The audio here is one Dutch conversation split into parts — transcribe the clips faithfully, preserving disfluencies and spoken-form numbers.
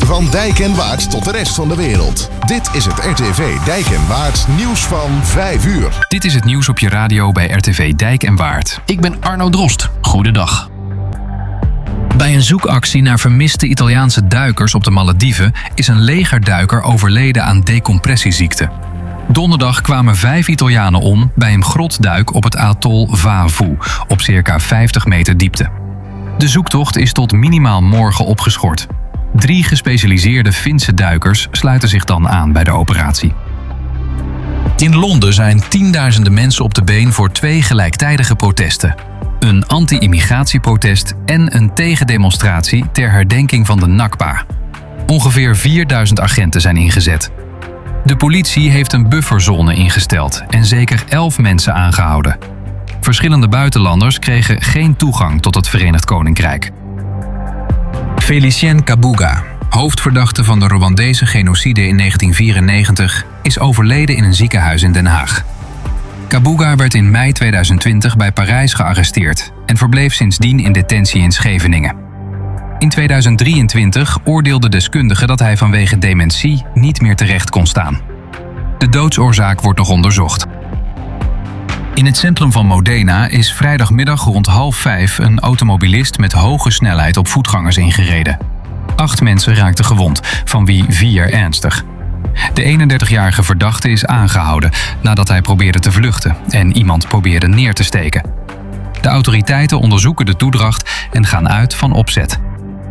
Van Dijk en Waard tot de rest van de wereld. Dit is het R T V Dijk en Waard nieuws van vijf uur. Dit is het nieuws op je radio bij R T V Dijk en Waard. Ik ben Arno Drost. Goedendag. Bij een zoekactie naar vermiste Italiaanse duikers op de Malediven is een legerduiker overleden aan decompressieziekte. Donderdag kwamen vijf Italianen om bij een grotduik op het atol Vavu op circa vijftig meter diepte. De zoektocht is tot minimaal morgen opgeschort. Drie gespecialiseerde Finse duikers sluiten zich dan aan bij de operatie. In Londen zijn tienduizenden mensen op de been voor twee gelijktijdige protesten. Een anti-immigratieprotest en een tegendemonstratie ter herdenking van de Nakba. Ongeveer vierduizend agenten zijn ingezet. De politie heeft een bufferzone ingesteld en zeker elf mensen aangehouden. Verschillende buitenlanders kregen geen toegang tot het Verenigd Koninkrijk. Félicien Kabuga, hoofdverdachte van de Rwandese genocide in negentien vierennegentig, is overleden in een ziekenhuis in Den Haag. Kabuga werd in mei tweeduizend twintig bij Parijs gearresteerd en verbleef sindsdien in detentie in Scheveningen. In tweeduizend drieëntwintig oordeelden deskundigen dat hij vanwege dementie niet meer terecht kon staan. De doodsoorzaak wordt nog onderzocht. In het centrum van Modena is vrijdagmiddag rond half vijf een automobilist met hoge snelheid op voetgangers ingereden. Acht mensen raakten gewond, van wie vier ernstig. De eenendertigjarige verdachte is aangehouden nadat hij probeerde te vluchten en iemand probeerde neer te steken. De autoriteiten onderzoeken de toedracht en gaan uit van opzet.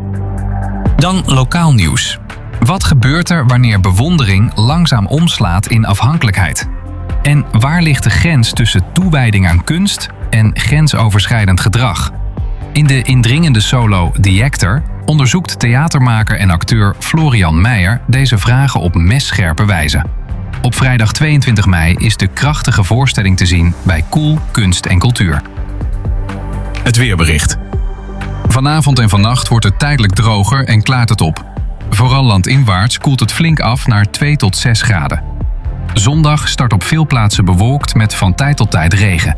Dan lokaal nieuws. Wat gebeurt er wanneer bewondering langzaam omslaat in afhankelijkheid? En waar ligt de grens tussen toewijding aan kunst en grensoverschrijdend gedrag? In de indringende solo The Actor onderzoekt theatermaker en acteur Florian Meijer deze vragen op messcherpe wijze. Op vrijdag tweeëntwintig mei is de krachtige voorstelling te zien bij Cool Kunst en Cultuur. Het weerbericht. Vanavond en vannacht wordt het tijdelijk droger en klaart het op. Vooral landinwaarts koelt het flink af naar twee tot zes graden. Zondag start op veel plaatsen bewolkt met van tijd tot tijd regen.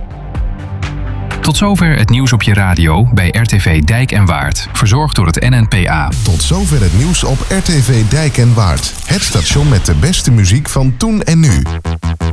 Tot zover het nieuws op je radio bij R T V Dijk en Waard, verzorgd door het N N P A. Tot zover het nieuws op R T V Dijk en Waard. Het station met de beste muziek van toen en nu.